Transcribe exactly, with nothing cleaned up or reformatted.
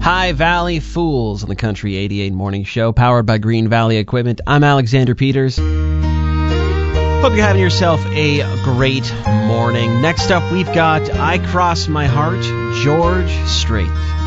High Valley Fools on the Country eighty-eight Morning Show, powered by Green Valley Equipment. I'm Alexander Peters. Hope you're having yourself a great morning. Next up, we've got I Cross My Heart, George Strait.